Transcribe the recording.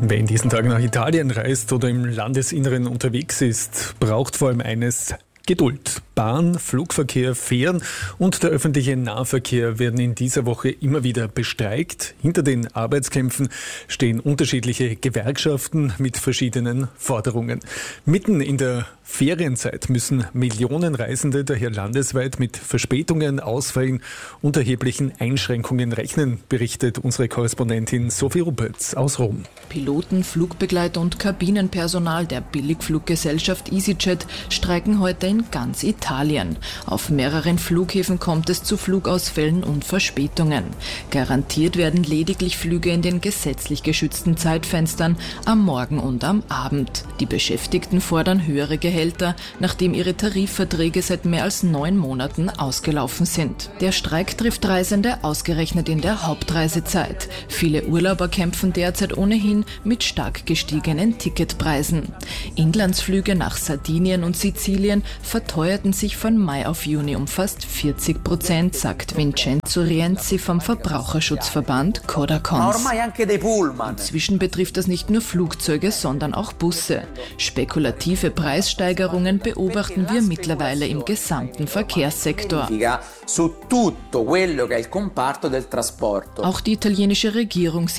Wer in diesen Tagen nach Italien reist oder im Landesinneren unterwegs ist, braucht vor allem eines: Geduld. Bahn, Flugverkehr, Fähren und der öffentliche Nahverkehr werden in dieser Woche immer wieder bestreikt. Hinter den Arbeitskämpfen stehen unterschiedliche Gewerkschaften mit verschiedenen Forderungen. Mitten in der Ferienzeit müssen Millionen Reisende daher landesweit mit Verspätungen, Ausfällen und erheblichen Einschränkungen rechnen, berichtet unsere Korrespondentin Sophie Ruppertz aus Rom. Piloten, Flugbegleiter und Kabinenpersonal der Billigfluggesellschaft EasyJet streiken heute in ganz Italien. Auf mehreren Flughäfen kommt es zu Flugausfällen und Verspätungen. Garantiert werden lediglich Flüge in den gesetzlich geschützten Zeitfenstern am Morgen und am Abend. Die Beschäftigten fordern höhere Gehälter, nachdem ihre Tarifverträge seit mehr als 9 Monaten ausgelaufen sind. Der Streik trifft Reisende ausgerechnet in der Hauptreisezeit. Viele Urlauber kämpfen derzeit ohnehin mit stark gestiegenen Ticketpreisen. Inlandsflüge nach Sardinien und Sizilien verteuerten sich von Mai auf Juni um fast 40%, sagt Vincenzo Rienzi vom Verbraucherschutzverband Codacons. Inzwischen betrifft das nicht nur Flugzeuge, sondern auch Busse. Spekulative Preissteigerungen beobachten wir mittlerweile im gesamten Verkehrssektor. Auch die italienische Regierung